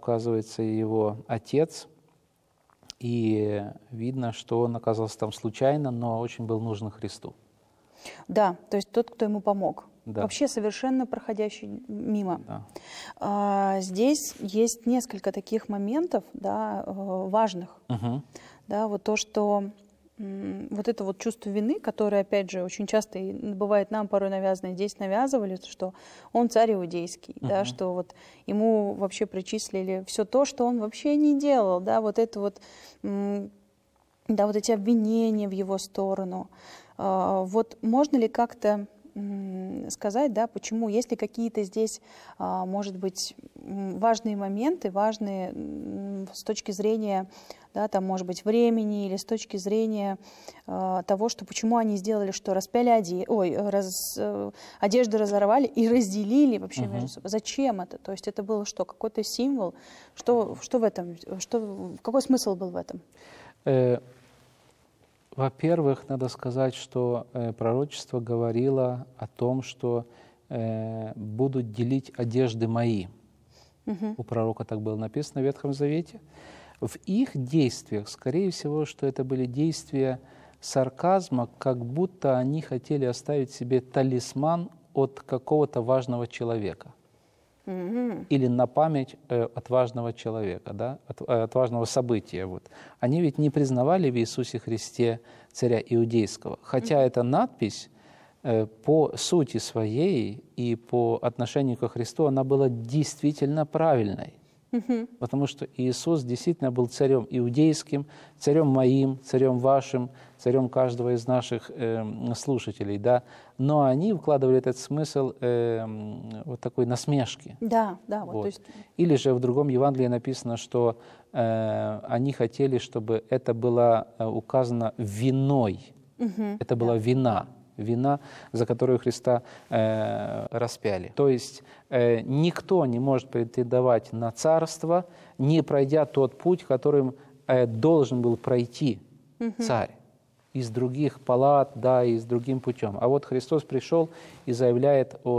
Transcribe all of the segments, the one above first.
указывается его отец, и видно, что он оказался там случайно, но очень был нужен Христу. Да, то есть тот, кто ему помог. Да. Вообще совершенно проходящий мимо. Да. Здесь есть несколько таких моментов, да, важных. Угу. Да, вот то, что вот это вот чувство вины, которое, опять же, очень часто и бывает нам порой навязано, здесь навязывали, что он царь иудейский, да, что вот ему вообще причислили все то, что он вообще не делал, да, вот это вот, да, вот эти обвинения в его сторону. Вот можно ли как-то сказать, да, почему, есть ли какие-то здесь, может быть, важные моменты, важные с точки зрения, да, там, может быть, времени или с точки зрения того, что почему они сделали, что распяли одежды разорвали и разделили вообще между собой. Зачем это? То есть это было что, какой-то символ? Что в этом? Какой смысл был в этом? Во-первых, надо сказать, что пророчество говорило о том, что будут делить одежды мои. У пророка так было написано в Ветхом Завете. В их действиях, скорее всего, что это были действия сарказма, как будто они хотели оставить себе талисман от какого-то важного человека. Или на память от важного человека, да? От важного события. Вот. Они ведь не признавали в Иисусе Христе царя иудейского. Хотя эта надпись по сути своей и по отношению ко Христу, она была действительно правильной. Потому что Иисус действительно был царем иудейским, царем моим, царем вашим, царем каждого из наших слушателей. Да? Но они вкладывали этот смысл вот такой насмешки. Да, да. Вот. То есть... Или же в другом Евангелии написано, что они хотели, чтобы это было указано виной. Это была вина, за которую Христа распяли. То есть никто не может претендовать на царство, не пройдя тот путь, которым должен был пройти царь. Из других палат, да, и с другим путем. А вот Христос пришел и заявляет о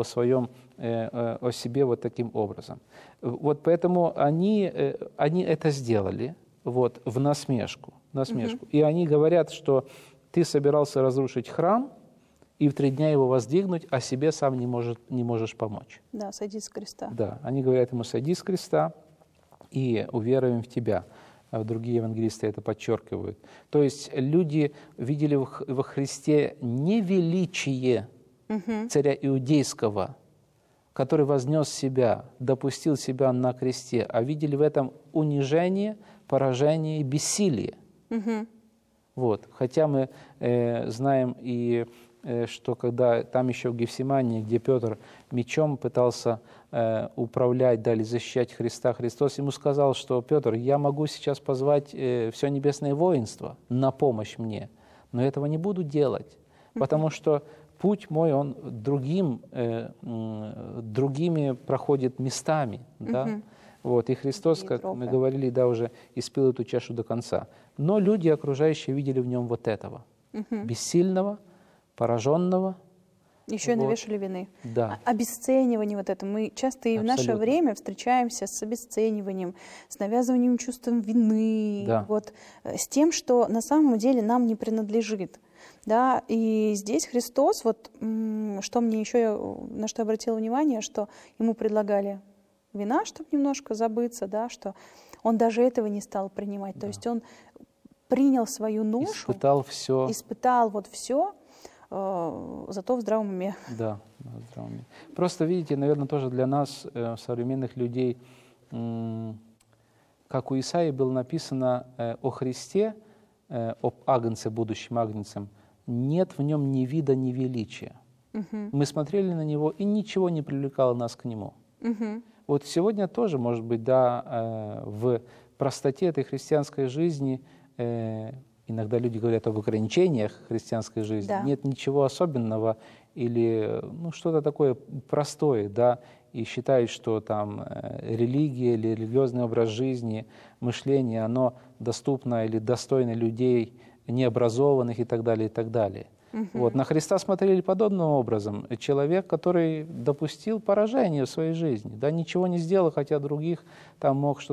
себе вот таким образом. Вот поэтому они это сделали вот, в насмешку. И они говорят, что ты собирался разрушить храм, и в 3 дня его воздвигнуть, а себе сам не можешь помочь. Да, сойди с креста. Да, они говорят ему, сойди с креста и уверуем в тебя. А другие евангелисты это подчеркивают. То есть люди видели во Христе не величие царя иудейского, который вознес себя, допустил себя на кресте, а видели в этом унижение, поражение и бессилие. Вот. Хотя мы знаем и что когда там еще в Гефсимании, где Петр мечом пытался управлять, да, или защищать Христа, Христос ему сказал, что Петр, я могу сейчас позвать все небесное воинство на помощь мне, но этого не буду делать, потому что путь мой, он другими проходит местами. Да? Вот, и Христос, как мы говорили, да, уже испил эту чашу до конца. Но люди, окружающие, видели в нем вот этого, бессильного, пораженного. Еще и навешали вины. Да. Обесценивание вот это. Мы часто и в наше время встречаемся с обесцениванием, с навязыванием чувством вины, да. вот, с тем, что на самом деле нам не принадлежит. Да? И здесь Христос, вот, что мне еще, на что я обратила внимание, что ему предлагали вина, чтобы немножко забыться, да, что он даже этого не стал принимать. Да. То есть он принял свою ношу, испытал вот все, зато в здравом уме. Да, в здравом уме. Просто, видите, наверное, тоже для нас, современных людей, как у Исаии было написано о Христе, об Агнце, будущем Агнцем, нет в нем ни вида, ни величия. Мы смотрели на него, и ничего не привлекало нас к нему. Вот сегодня тоже, может быть, да, в простоте этой христианской жизни иногда люди говорят об ограничениях христианской жизни. Да. Нет ничего особенного или что-то такое простое, да, и считают, что там религия или религиозный образ жизни, мышление, оно доступно или достойно людей необразованных и так далее, и так далее. Вот. На Христа смотрели подобным образом. Человек, который допустил поражение в своей жизни, да, ничего не сделал, хотя других там мог что-то